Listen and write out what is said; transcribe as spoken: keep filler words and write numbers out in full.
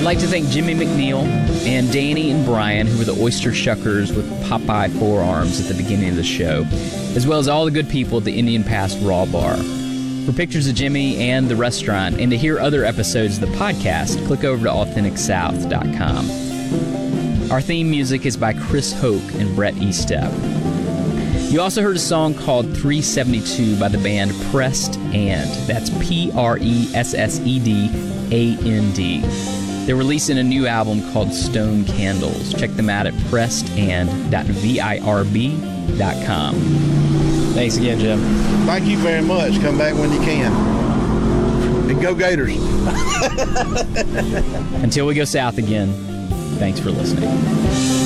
like to thank Jimmy McNeil and Danny and Brian, who were the oyster shuckers with Popeye forearms at the beginning of the show, as well as all the good people at the Indian Pass Raw Bar. For pictures of Jimmy and the restaurant, and to hear other episodes of the podcast, click over to authentic south dot com. Our theme music is by Chris Hoke and Brett Estep. You also heard a song called three seventy-two by the band Pressed And. That's P R E S S E D A N D. They're releasing a new album called Stone Candles. Check them out at pressed and dot virb dot com. Thanks again, Jim. Thank you very much. Come back when you can. And go Gators. Until we go south again, thanks for listening.